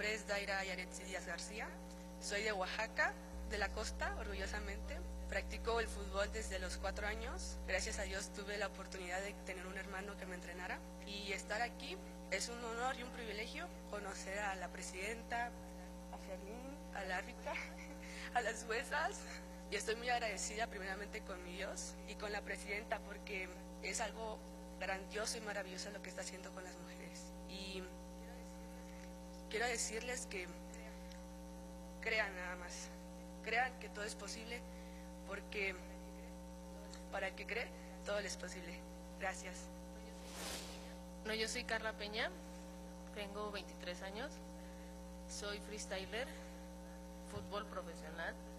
nombre es Daira Yaretsi Díaz García. Soy de Oaxaca, de la costa, orgullosamente. Practico el fútbol desde los 4 años. Gracias a Dios tuve la oportunidad de tener un hermano que me entrenara. Y estar aquí es un honor y un privilegio. Conocer a la presidenta, a Fermín, al árbitro, a las juezas. Y estoy muy agradecida primeramente con mi Dios y con la presidenta porque es algo grandioso y maravilloso lo que está haciendo con las mujeres. Y quiero decirles que crean nada más, crean que todo es posible, porque para el que cree, todo es posible. Gracias. Bueno, yo soy Carla Peña, tengo 23 años, soy freestyler, fútbol profesional.